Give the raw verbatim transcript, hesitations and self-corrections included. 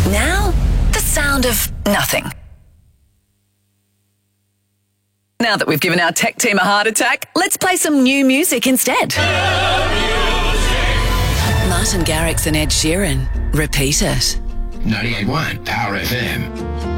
Now, the sound of nothing. Now that we've given our tech team a heart attack, let's play some new music instead. Martin Garrix and Ed Sheeran. Repeat it. ninety-eight point one Power F M.